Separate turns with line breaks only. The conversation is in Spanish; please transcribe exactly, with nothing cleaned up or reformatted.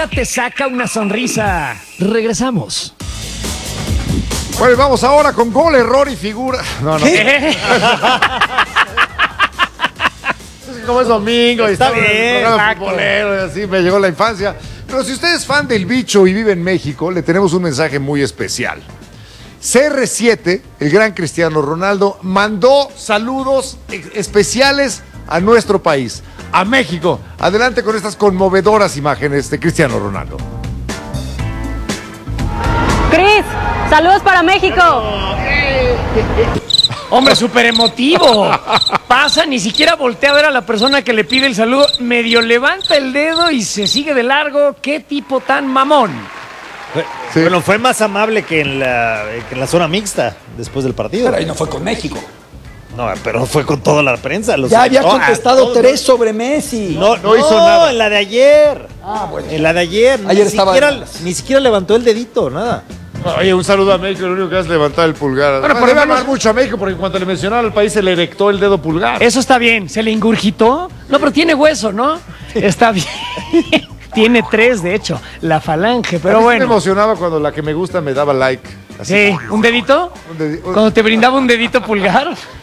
nada te saca una sonrisa. Regresamos.
Bueno, vamos ahora con gol, error y figura. No, no.
¿Qué?
Como es domingo y
Está
estaba en el
bien,
programa
Paco.
futbolero y así me llegó la infancia. Pero si usted es fan del Bicho y vive en México, le tenemos un mensaje muy especial. C R siete, el gran Cristiano Ronaldo, mandó saludos e- especiales a nuestro país, a México. Adelante con estas conmovedoras imágenes de Cristiano Ronaldo.
Cris, saludos para México.
Hombre, súper emotivo. Pasa, ni siquiera voltea a ver a la persona que le pide el saludo. Medio levanta el dedo y se sigue de largo. ¿Qué tipo tan mamón?
Sí.
Bueno, fue más amable que en, la, que en la zona mixta después del partido.
Pero ahí no fue con México.
No, pero fue con toda la prensa. Los
Ya había
no, a
contestado
todos,
tres sobre Messi.
No,
No
no,
hizo nada.
en la de ayer.
Ah, bueno.
En la de ayer.
Ayer
ni,
estaba-
siquiera, ni siquiera levantó el dedito, nada.
Oye, un saludo a México, lo único que hace es levantar el pulgar.
Bueno, por
le va
lo menos-
amar mucho a México porque en cuanto le mencionaba al país se le erectó el dedo pulgar.
Eso está bien. ¿Se le ingurgitó? No, pero tiene hueso, ¿no? Está bien. Tiene tres, de hecho. La falange,
A
pero
mí sí me
bueno.
emocionaba cuando la que me gusta me daba like. Así.
Sí, ¿un dedito?
Un dedi- un-
Cuando te brindaba un dedito pulgar.